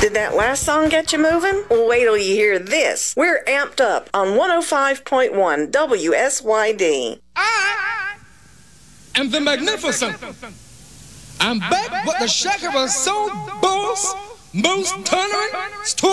Did that last song get you moving? Well, wait till you hear this. We're amped up on 105.1 WSYD. I am the magnificent. I'm back with the Shakira Soul Boss, most tolerant,